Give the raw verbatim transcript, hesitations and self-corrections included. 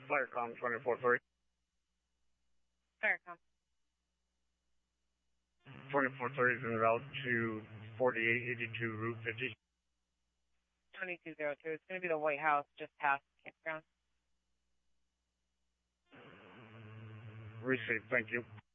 Firecom twenty-four three. Firecom. twenty-four three is en route to forty-eight eighty-two Route fifty. twenty-two oh two. It's going to be the White House just past campground. Received. Thank you.